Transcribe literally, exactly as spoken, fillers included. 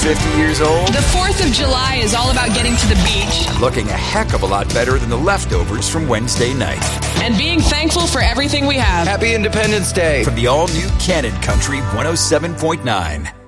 fifty years old? The fourth of July is all about getting to the beach. Looking a heck of a lot better than the leftovers from Wednesday night. And being thankful for everything we have. Happy Independence Day. From the all-new Cannon Country one oh seven point nine.